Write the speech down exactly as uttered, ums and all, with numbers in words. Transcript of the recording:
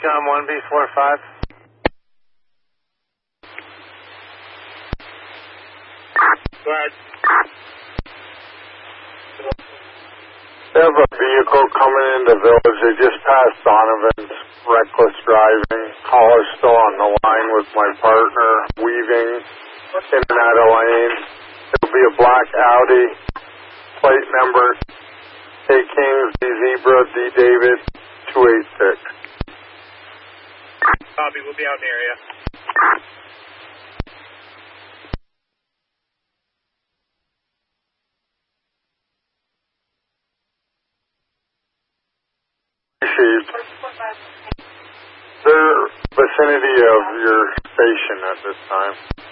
John one B four five. Go ahead. They have a vehicle coming in the village. They just passed Donovan's reckless driving. Caller's still on the line with my partner, weaving in and out of lane. It'll be a black Audi, plate number A Kings, D Zebra, D David, two eight six. Copy, we'll be out in the area. Received. They're vicinity of your station at this time.